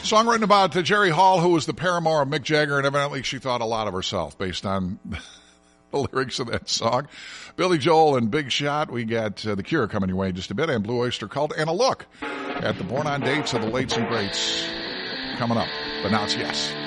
Song written about Jerry Hall, who was the paramour of Mick Jagger, and evidently she thought a lot of herself based on the lyrics of that song. Billy Joel and Big Shot. We got The Cure coming your way in just a bit, and Blue Oyster Cult, and a look at the born-on dates of the lates and greats coming up. But now it's Yes.